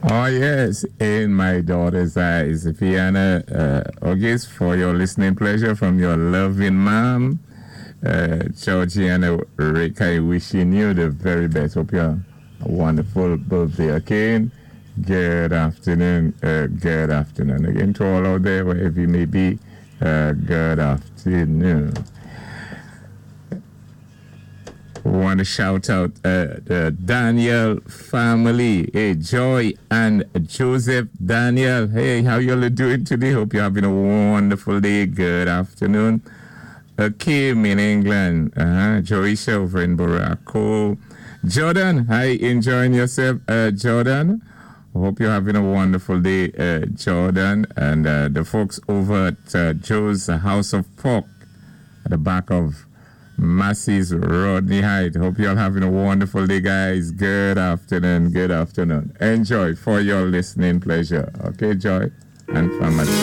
Oh, yes, in my daughter's eyes. Fiona August, for your listening pleasure from your loving mom, Georgiana Rick. I wishing you the very best. Hope you have a wonderful birthday again. Good afternoon. Good afternoon again to all out there, wherever you may be. Good afternoon. Want to shout out the Daniel family. Hey, Joy and Joseph Daniel. Hey, how y'all doing today? Hope you're having a wonderful day. Good afternoon. Kim in England. Joyce over in Morocco. Jordan, hi, enjoying yourself, Jordan? Hope you're having a wonderful day, Jordan. And the folks over at Joe's House of Pork at the back of Massey's Rodney Height. Hope you're all having a wonderful day, guys. Good afternoon. Good afternoon. Enjoy for your listening pleasure. Okay, Joy and family.